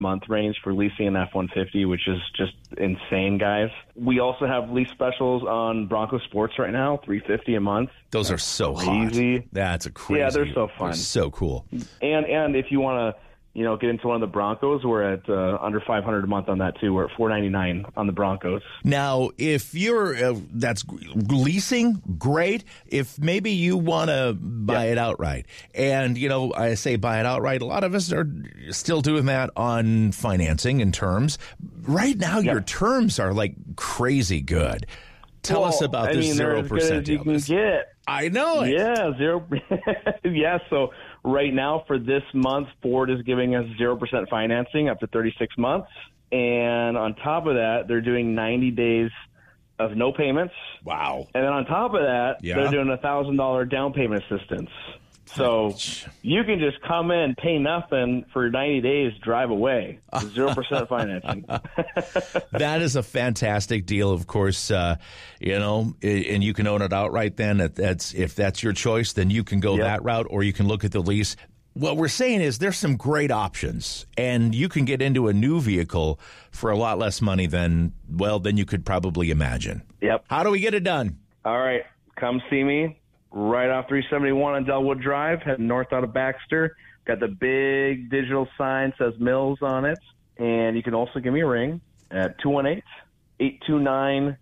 month range for leasing an F-150, which is just insane, guys. We also have lease specials on Bronco Sports right now, $350 a month. Those are so crazy. Hot. That's a crazy. Yeah, they're so fun. They're so cool. And if you want to, get into one of the Broncos, we're at under $500 a month on that too. We're at $499 on the Broncos. Now, if you're that's leasing, great. If maybe you want to buy it outright, and I say buy it outright. A lot of us are still doing that on financing and terms. Right now, your terms are like crazy good. Tell us about this 0% deal. You can get. I know it. Yeah, 0. Yeah, so right now for this month, Ford is giving us 0% financing up to 36 months. And on top of that, they're doing 90 days of no payments. Wow. And then on top of that, they're doing $1,000 down payment assistance. So you can just come in, pay nothing for 90 days, drive away. 0% financing. That is a fantastic deal, of course, and you can own it outright then. If that's your choice, then you can go that route, or you can look at the lease. What we're saying is there's some great options, and you can get into a new vehicle for a lot less money than you could probably imagine. Yep. How do we get it done? All right. Come see me. Right off 371 on Delwood Drive, heading north out of Baxter. Got the big digital sign, says Mills on it. And you can also give me a ring at 218-829-2893.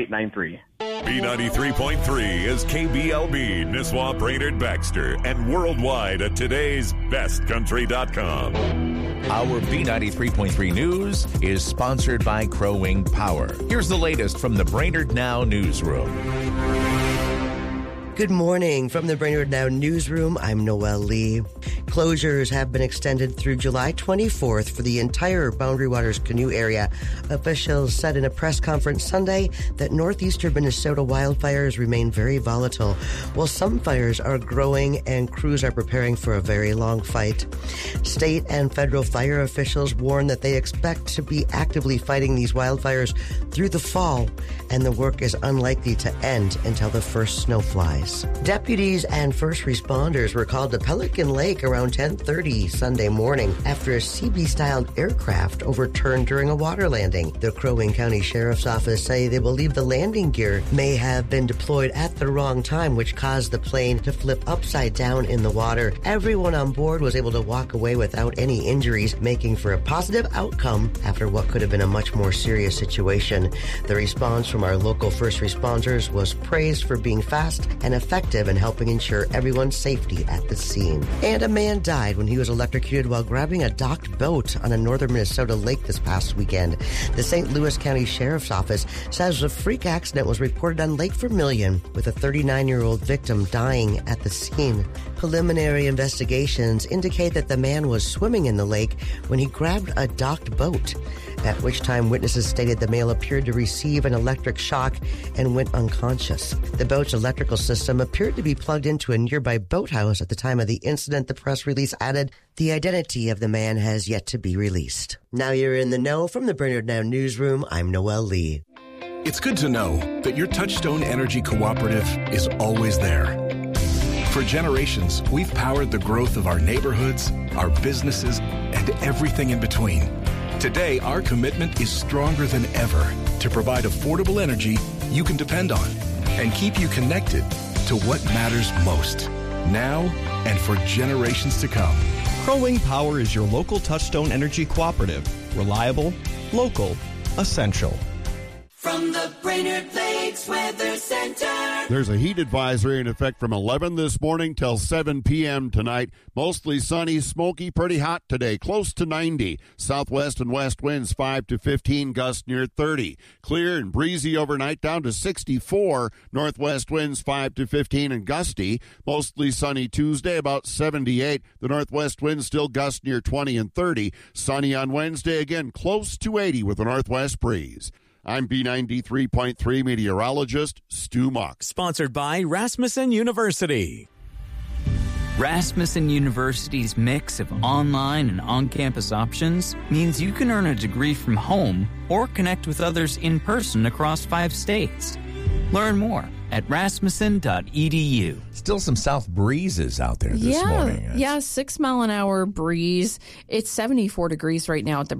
B93.3 is KBLB, Nisswa, Brainerd, Baxter, and worldwide at today'sbestcountry.com. Our B93.3 News is sponsored by Crow Wing Power. Here's the latest from the Brainerd Now newsroom. Good morning from the Brainerd Now newsroom. I'm Noelle Lee. Closures have been extended through July 24th for the entire Boundary Waters canoe area. Officials said in a press conference Sunday that northeastern Minnesota wildfires remain very volatile, while some fires are growing and crews are preparing for a very long fight. State and federal fire officials warn that they expect to be actively fighting these wildfires through the fall, and the work is unlikely to end until the first snow flies. Deputies and first responders were called to Pelican Lake around 10:30 Sunday morning after a CB-style aircraft overturned during a water landing. The Crow Wing County Sheriff's Office say they believe the landing gear may have been deployed at the wrong time, which caused the plane to flip upside down in the water. Everyone on board was able to walk away without any injuries, making for a positive outcome after what could have been a much more serious situation. The response from our local first responders was praised for being fast and effective in helping ensure everyone's safety at the scene. And a man died when he was electrocuted while grabbing a docked boat on a northern Minnesota lake this past weekend. The St. Louis County Sheriff's Office says a freak accident was reported on Lake Vermilion, with a 39-year-old victim dying at the scene. Preliminary investigations indicate that the man was swimming in the lake when he grabbed a docked boat, at which time witnesses stated the male appeared to receive an electric shock and went unconscious. The boat's electrical system appeared to be plugged into a nearby boathouse at the time of the incident. The press release added, the identity of the man has yet to be released. Now you're in the know from the Brainerd Now newsroom. I'm Noelle Lee. It's good to know that your Touchstone Energy Cooperative is always there. For generations, we've powered the growth of our neighborhoods, our businesses, and everything in between. Today, our commitment is stronger than ever to provide affordable energy you can depend on and keep you connected to what matters most, now and for generations to come. Crow Wing Power is your local Touchstone Energy Cooperative. Reliable, local, essential. From the Brainerd Lakes Weather Center. There's a heat advisory in effect from 11 this morning till 7 p.m. tonight. Mostly sunny, smoky, pretty hot today, close to 90. Southwest and west winds 5 to 15, gusts near 30. Clear and breezy overnight down to 64. Northwest winds 5 to 15 and gusty. Mostly sunny Tuesday, about 78. The northwest winds still gust near 20 and 30. Sunny on Wednesday, again close to 80 with a northwest breeze. I'm B93.3 meteorologist Stu Muck. Sponsored by Rasmussen University. Rasmussen University's mix of online and on-campus options means you can earn a degree from home or connect with others in person across 5 states. Learn more at rasmussen.edu. Still some south breezes out there this morning. Yeah, 6 mile an hour breeze. It's 74 degrees right now at the